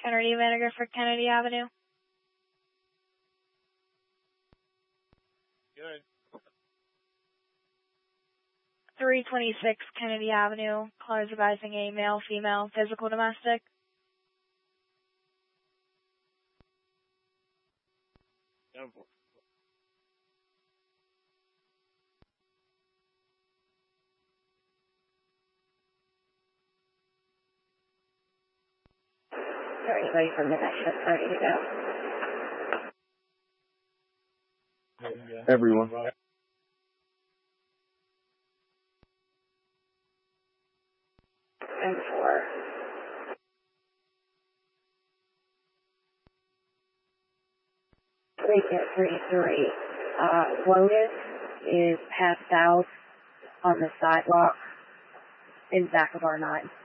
Kennedy Manager for Kennedy Avenue. Good. 326 Kennedy Avenue. Callers advising a male, female, physical, domestic. Denver. Ready for midnight shift, ready to go. Everyone. And 4. Vacant 33. Lotus is passed out on the sidewalk in back of R9.